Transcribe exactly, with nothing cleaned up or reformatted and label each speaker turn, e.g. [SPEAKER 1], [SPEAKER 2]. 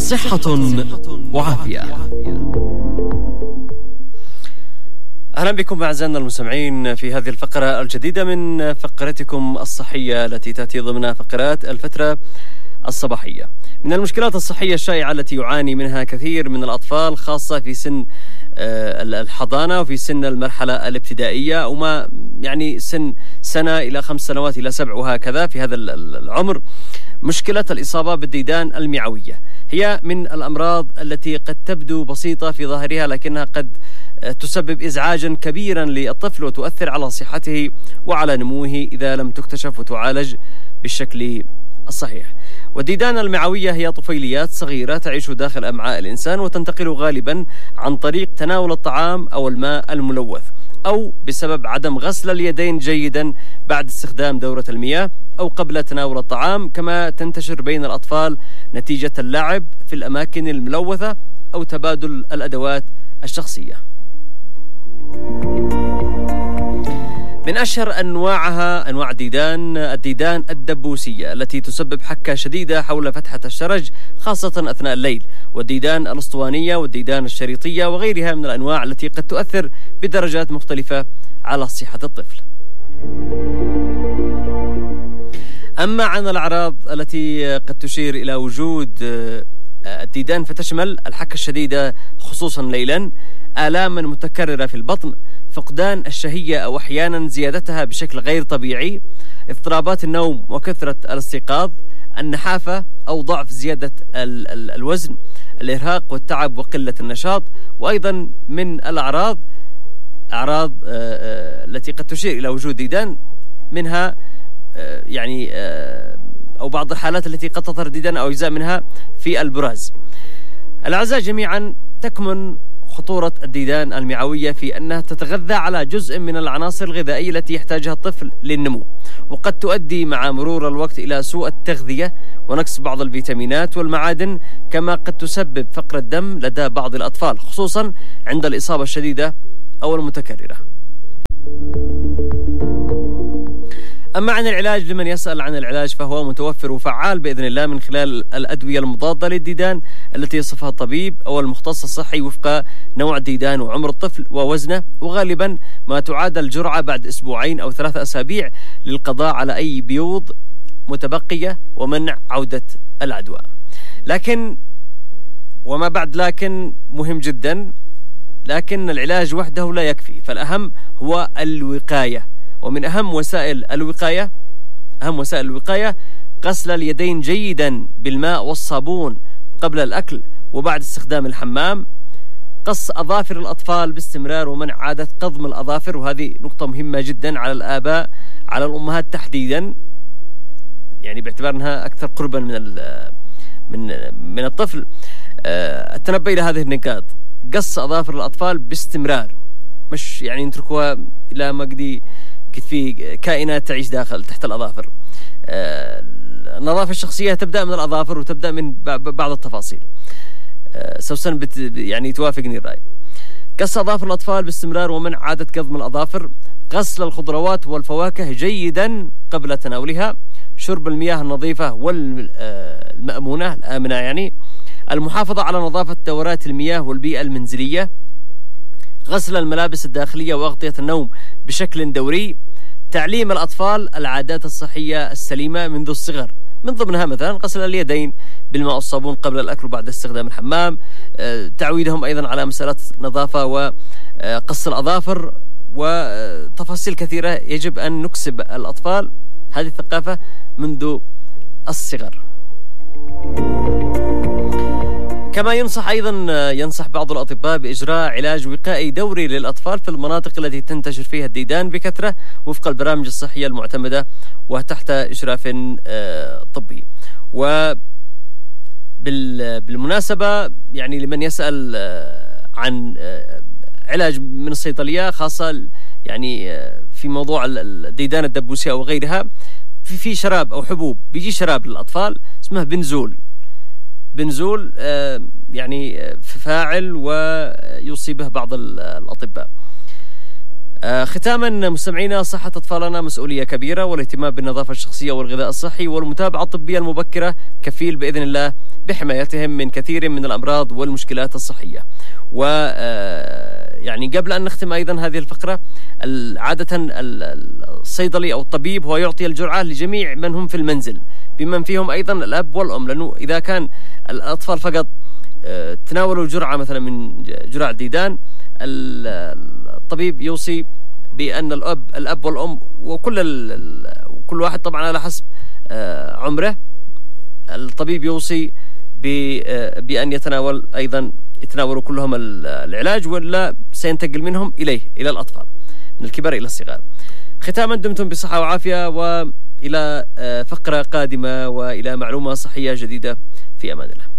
[SPEAKER 1] صحة وعافية. أهلا بكم أعزائنا المستمعين في هذه الفقرة الجديدة من فقرتكم الصحية التي تأتي ضمن فقرات الفترة الصباحية. من المشكلات الصحية الشائعة التي يعاني منها كثير من الأطفال خاصة في سن الحضانة وفي سن المرحلة الابتدائية أو ما يعني سن سنة إلى خمس سنوات إلى سبع وهكذا في هذا العمر، مشكلة الإصابة بالديدان المعوية. هي من الأمراض التي قد تبدو بسيطة في ظاهرها لكنها قد تسبب إزعاجا كبيرا للطفل وتؤثر على صحته وعلى نموه إذا لم تكتشف وتعالج بالشكل الصحيح. والديدان المعوية هي طفيليات صغيرة تعيش داخل أمعاء الإنسان وتنتقل غالبا عن طريق تناول الطعام أو الماء الملوث أو بسبب عدم غسل اليدين جيدا بعد استخدام دورة المياه أو قبل تناول الطعام، كما تنتشر بين الأطفال نتيجة اللعب في الأماكن الملوثة أو تبادل الأدوات الشخصية. من أشهر أنواعها أنواع الديدان الديدان الدبوسية التي تسبب حكة شديدة حول فتحة الشرج خاصة أثناء الليل، والديدان الأسطوانية والديدان الشريطية وغيرها من الأنواع التي قد تؤثر بدرجات مختلفة على صحة الطفل. أما عن الأعراض التي قد تشير إلى وجود الديدان فتشمل الحكة الشديدة خصوصا ليلا، آلاما متكررة في البطن، فقدان الشهية أو أحيانا زيادتها بشكل غير طبيعي، اضطرابات النوم وكثرة الاستيقاظ، النحافة أو ضعف زيادة ال ال الوزن، الإرهاق والتعب وقلة النشاط. وأيضا من الأعراض أعراض التي قد تشير إلى وجود ديدان منها يعني أو بعض الحالات التي قد تظهر ديدان أو أجزاء منها في البراز. الأعزاء جميعا، تكمن خطورة الديدان المعوية في أنها تتغذى على جزء من العناصر الغذائية التي يحتاجها الطفل للنمو، وقد تؤدي مع مرور الوقت إلى سوء التغذية ونقص بعض الفيتامينات والمعادن، كما قد تسبب فقر الدم لدى بعض الأطفال خصوصا عند الإصابة الشديدة أو المتكررة. أما عن العلاج، لمن يسأل عن العلاج فهو متوفر وفعال بإذن الله من خلال الأدوية المضادة للديدان التي يصفها الطبيب أو المختص الصحي وفق نوع الديدان وعمر الطفل ووزنه، وغالبا ما تعادل جرعة بعد أسبوعين أو ثلاثة أسابيع للقضاء على أي بيوض متبقية ومنع عودة العدوى. لكن وما بعد لكن مهم جدا، لكن العلاج وحده لا يكفي، فالأهم هو الوقاية. ومن أهم وسائل الوقاية أهم وسائل الوقاية غسل اليدين جيدا بالماء والصابون قبل الأكل وبعد استخدام الحمام، قص أظافر الأطفال باستمرار ومنع عادة قضم الأظافر، وهذه نقطة مهمة جدا على الآباء على الأمهات تحديدا، يعني باعتبار أنها أكثر قربا من من من الطفل. التنبه إلى هذه النقاط: قص أظافر الأطفال باستمرار، مش يعني نتركوها إلى ما قدي في كائنات تعيش داخل تحت الأظافر. النظافة الشخصية تبدأ من الأظافر وتبدأ من بعض التفاصيل. سوسن بت يعني توافقني الرأي. قص أظافر الأطفال باستمرار ومنع عادة قضم الأظافر، غسل الخضروات والفواكه جيدا قبل تناولها، شرب المياه النظيفة والمأمونة الآمنة، يعني المحافظة على نظافة دورات المياه والبيئة المنزلية، غسل الملابس الداخلية وأغطية النوم بشكل دوري، تعليم الأطفال العادات الصحية السليمة منذ الصغر، من ضمنها مثلا غسل اليدين بالماء والصابون قبل الأكل وبعد استخدام الحمام، تعويدهم أيضا على مسألة نظافة وقص الأظافر، وتفاصيل كثيرة يجب أن نكسب الأطفال هذه الثقافة منذ الصغر. كما ينصح أيضا ينصح بعض الأطباء بإجراء علاج وقائي دوري للأطفال في المناطق التي تنتشر فيها الديدان بكثرة وفق البرامج الصحية المعتمدة وتحت إشراف طبي. وبالمناسبة يعني لمن يسأل عن علاج من الصيدلية خاصة يعني في موضوع الديدان الدبوسية أو غيرها، في في شراب أو حبوب بيجي شراب للأطفال اسمه بنزول. بنزول يعني فاعل ويصيبه بعض الأطباء. آه ختاما مستمعينا، صحة أطفالنا مسؤولية كبيرة، والاهتمام بالنظافة الشخصية والغذاء الصحي والمتابعة الطبية المبكرة كفيل بإذن الله بحمايتهم من كثير من الأمراض والمشكلات الصحية. و يعني قبل أن نختم أيضا هذه الفقرة، عادة الصيدلي أو الطبيب هو يعطي الجرعة لجميع من هم في المنزل بمن فيهم أيضا الأب والأم، لأنه إذا كان الأطفال فقط تناولوا جرعة مثلا من جرعة الديدان، الطبيب يوصي بأن الأب الأب والأم وكل كل واحد طبعا على حسب عمره، الطبيب يوصي بأن يتناول أيضا يتناولوا كلهم العلاج، ولا سينتقل منهم إليه إلى الأطفال من الكبار إلى الصغار. ختاما، دمتم بصحة وعافية، وإلى فقرة قادمة وإلى معلومة صحية جديدة، في أمان الله.